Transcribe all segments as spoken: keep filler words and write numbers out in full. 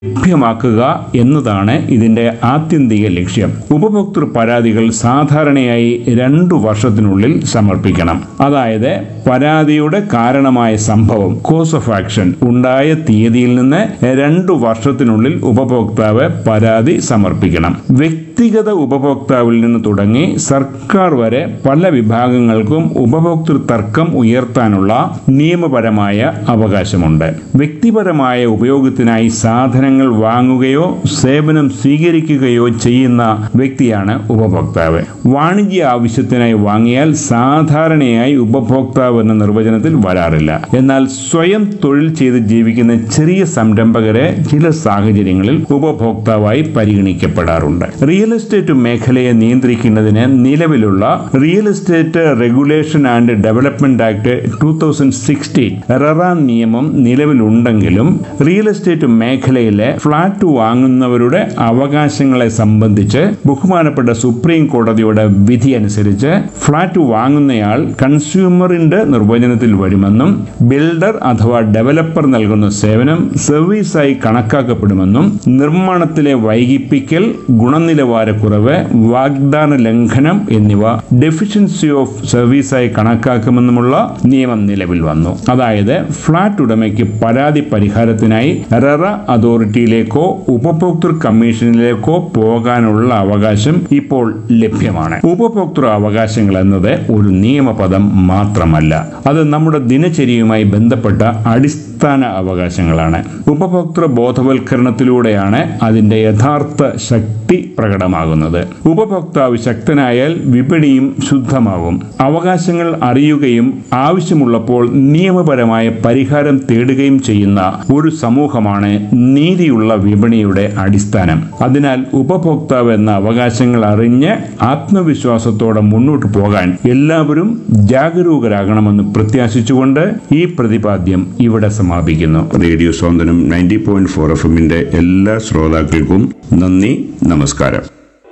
ലഭ്യമാക്കുക എന്നതാണ് ഇതിന്റെ ആത്യന്തിക ലക്ഷ്യം. ഉപഭോക്തൃ പരാതികൾ സാധാരണയായി രണ്ടു വർഷത്തിനുള്ളിൽ സമർപ്പിക്കണം. അതായത് പരാതിയുടെ കാരണമായ സംഭവം കോസ് ഓഫ് ആക്ഷൻ ഉണ്ടായ തീയതിയിൽ നിന്ന് രണ്ടു വർഷത്തിനുള്ളിൽ ഉപഭോക്താവ് പരാതി സമർപ്പിക്കണം. വ്യക്തിഗത ഉപഭോക്താവിൽ നിന്ന് തുടങ്ങി സർക്കാർ വരെ പല വിഭാഗങ്ങൾക്കും ഉപഭോക്തൃ തർക്കം ഉയർത്താനുള്ള നിയമപരമായ അവകാശമുണ്ട്. വ്യക്തിപരമായ ഉപയോഗത്തിനായി സാധനങ്ങൾ വാങ്ങുകയോ സേവനം സ്വീകരിക്കുകയോ ചെയ്യുന്ന വ്യക്തിയാണ് ഉപഭോക്താവ്. വാണിജ്യ ആവശ്യത്തിനായി വാങ്ങിയാൽ സാധാരണയായി ഉപഭോക്താവ് എന്ന നിർവചനത്തിൽ വരാറില്ല. എന്നാൽ സ്വയം തൊഴിൽ ചെയ്ത് ജീവിക്കുന്ന ചെറിയ സംരംഭകരെ ചില സാഹചര്യങ്ങളിൽ ഉപഭോക്താവായി പരിഗണിക്കപ്പെടാറുണ്ട്. റിയൽ എസ്റ്റേറ്റ് മേഖലയെ നിയന്ത്രിക്കുന്നതിന് നിലവിലുള്ള real estate regulation and development act two thousand sixteen RERA നിയമം നിലവിലുണ്ടെങ്കിലും റിയൽ എസ്റ്റേറ്റ് മേഖലയിലെ ഫ്ളാറ്റ് വാങ്ങുന്നവരുടെ അവകാശങ്ങളെ സംബന്ധിച്ച് ബഹുമാനപ്പെട്ട സുപ്രീം കോടതിയുടെ വിധി അനുസരിച്ച് ഫ്ളാറ്റ് വാങ്ങുന്നയാൾ കൺസ്യൂമറിന്റെ നിർവചനത്തിൽ വരുമെന്നും ബിൽഡർ അഥവാ ഡെവലപ്പർ നൽകുന്ന സേവനം സർവീസായി കണക്കാക്കപ്പെടുമെന്നും നിർമ്മാണത്തിലെ വൈകിപ്പിക്കൽ, ഗുണനിലവാരക്കുറവ്, വാഗ്ദാന ലംഘനം എന്നിവ ഡെഫിഷ്യൻസി ഓഫ് സർവീസായി കണക്കാക്കുമെന്നുമുള്ള നിയമം നിലവിൽ വന്നു. അതായത് ഫ്ളാറ്റ് ഉടമയ്ക്ക് പരാതി പരിഹാരത്തിനായി റെറ അതോറിറ്റിയിലേക്കോ ഉപഭോക്തൃ കമ്മീഷനിലേക്കോ പോകാനുള്ള അവകാശം ഇപ്പോൾ ലഭ്യമാണ്. ഉപഭോക്തൃ അവകാശങ്ങൾ എന്നത് ഒരു നിയമപദം മാത്രമല്ല, അത് നമ്മുടെ ദിനചര്യയുമായി ബന്ധപ്പെട്ട അടിസ്ഥാന അവകാശങ്ങളാണ്. ഉപഭോക്തൃ ബോധവൽക്കരണത്തിലൂടെയാണ് അതിന്റെ യഥാർത്ഥ ശക്തി പ്രകടമാകുന്നത്. ഉപഭോക്താവ് ശക്തനായാൽ വിപണിയും ശുദ്ധമാകും. അവകാശങ്ങൾ അറിയുകയും ആവശ്യമുള്ളപ്പോൾ നിയമപരമായ പരിഹാരം തേടുകയും ചെയ്യുന്ന ഒരു സമൂഹമാണ് നീതിയുള്ള വിപണിയുടെ അടിസ്ഥാനം. അതിനാൽ ഉപഭോക്താവ് എന്ന അവകാശങ്ങൾ അറിഞ്ഞ് ആത്മവിശ്വാസത്തോടെ മുന്നോട്ട് പോകാൻ എല്ലാവരും ജാഗരൂകരാകണമെന്ന് പ്രത്യാശിച്ചുകൊണ്ട് ഈ പ്രതിപാദ്യം ഇവിടെ സമാപിക്കുന്നു. റേഡിയോ സ്വാതന്ത്ര്യം നയൻറ്റി പോയിന്റ് ഫോർ എഫ് എമ്മിന്റെ എല്ലാ ശ്രോതാക്കൾക്കും നന്ദി, നമസ്കാരം.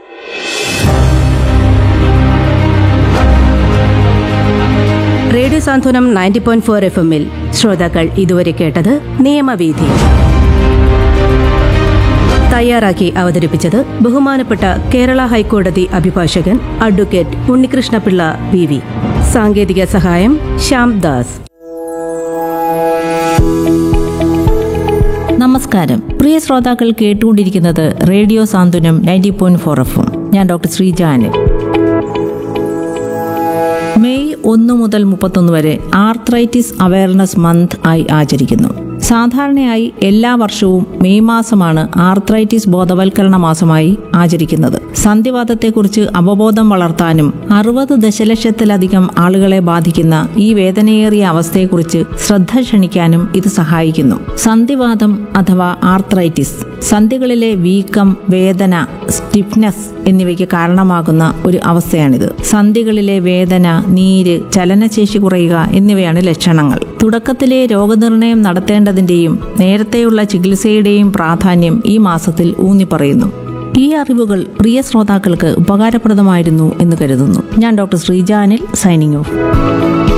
റേഡിയോ സാന്ത്വനം നയൻറ്റി പോയിന്റ് ഫോർ എഫ് എമ്മിൽ ശ്രോതാക്കൾ ഇതുവരെ കേട്ടത് നിയമവീഥി. തയ്യാറാക്കി അവതരിപ്പിച്ചത് ബഹുമാനപ്പെട്ട കേരള ഹൈക്കോടതി അഭിഭാഷകൻ അഡ്വക്കേറ്റ് ഉണ്ണികൃഷ്ണപിള്ള പി വി. സാങ്കേതിക സഹായം ശ്യാം ദാസ്. നമസ്കാരം പ്രിയ ശ്രോതാക്കൾ, കേട്ടുകൊണ്ടിരിക്കുന്നത് റേഡിയോ സാന്ത്വനം നയൻറ്റി പോയിന്റ് ഫോർ എഫ്. ഞാൻ ഡോക്ടർ ശ്രീജാനിൽ. മെയ് ഒന്ന് മുതൽ മുപ്പത്തൊന്ന് വരെ ആർത്രൈറ്റിസ് അവയർനെസ് മന്ത് ആയി ആചരിക്കുന്നു. സാധാരണയായി എല്ലാ വർഷവും മെയ് മാസമാണ് ആർത്രൈറ്റിസ് ബോധവൽക്കരണ മാസമായി ആചരിക്കുന്നത്. സന്ധിവാതത്തെക്കുറിച്ച് അവബോധം വളർത്താനും അറുപത് ദശലക്ഷത്തിലധികം ആളുകളെ ബാധിക്കുന്ന ഈ വേദനയേറിയ അവസ്ഥയെക്കുറിച്ച് ശ്രദ്ധ ക്ഷണിക്കാനും ഇത് സഹായിക്കുന്നു. സന്ധിവാതം അഥവാ ആർത്രൈറ്റിസ് സന്ധികളിലെ വീക്കം, വേദന, സ്റ്റിഫ്നെസ് എന്നിവയ്ക്ക് കാരണമാകുന്ന ഒരു അവസ്ഥയാണിത്. സന്ധികളിലെ വേദന, നീര്, ചലനശേഷി കുറയുക എന്നിവയാണ് ലക്ഷണങ്ങൾ. തുടക്കത്തിലെ രോഗനിർണയം നടത്തേണ്ടതിന്റെയും നേരത്തെയുള്ള ചികിത്സയുടെയും പ്രാധാന്യം ഈ മാസത്തിൽ ഊന്നിപ്പറയുന്നു. ഈ അറിവുകൾ പ്രിയ ശ്രോതാക്കൾക്ക് ഉപകാരപ്രദമായിരുന്നു എന്ന് കരുതുന്നു. ഞാൻ ഡോക്ടർ ശ്രീജാനിൽ, സൈനിങ് ഓഫ്.